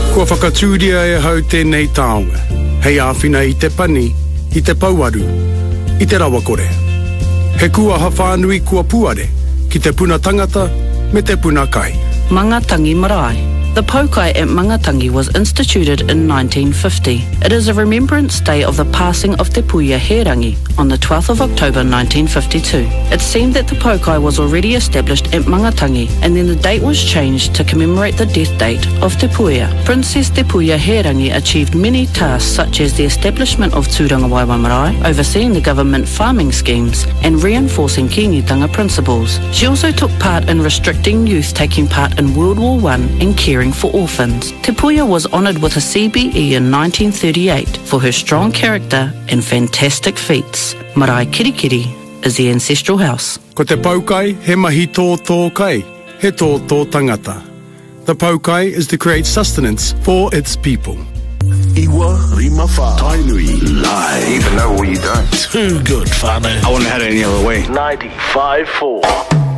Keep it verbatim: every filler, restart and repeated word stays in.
Kua whakatūria e hau tēnei taonga. Hei āwhina i te pani, i te pauaru, i te rawakore. He kua hawhanui kua puare, ki te puna tangata me te puna kai. Mangatangi Marae. The Paukai at Mangatangi was instituted in nineteen fifty. It is a remembrance day of the passing of Te Puia Herangi on the twelfth of October nineteen fifty-two. It seemed that the Paukai was already established at Mangatangi, and then the date was changed to commemorate the death date of Te Puia. Princess Te Puia Herangi achieved many tasks such as the establishment of Tūranga Waiwai Marae, overseeing the government farming schemes and reinforcing Kīngitanga principles. She also took part in restricting youth taking part in World War One and caring for orphans. Te Puia was honoured with a C B E in nineteen thirty-eight for her strong character and fantastic feats. Marae Kirikiri is the ancestral house. Ko te Paukai, he mahi tō tō kai, he tō tō tangata. The Paukai is to create sustenance for its people. Iwa Rima Wha. Tainui Live. Even though you don't. Too good, whānau. I wouldn't have had it any other way. ninety-five point four.